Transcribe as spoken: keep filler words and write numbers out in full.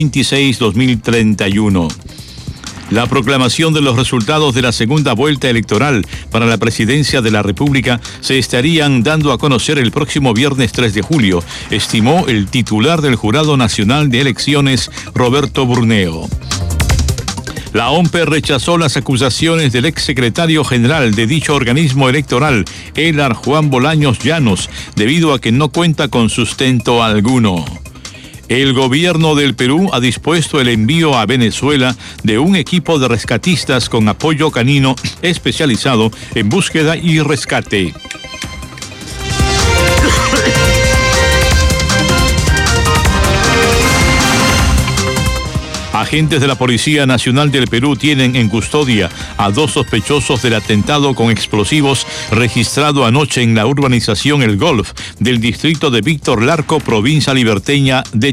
veintiséis a dos mil treinta y uno. La proclamación de los resultados de la segunda vuelta electoral para la presidencia de la República se estarían dando a conocer el próximo viernes tres de julio, estimó el titular del Jurado Nacional de Elecciones, Roberto Burneo. La O M P E rechazó las acusaciones del exsecretario general de dicho organismo electoral, Elar Juan Bolaños Llanos, debido a que no cuenta con sustento alguno. El gobierno del Perú ha dispuesto el envío a Venezuela de un equipo de rescatistas con apoyo canino especializado en búsqueda y rescate. Agentes de la Policía Nacional del Perú tienen en custodia a dos sospechosos del atentado con explosivos registrado anoche en la urbanización El Golf del distrito de Víctor Larco, provincia liberteña de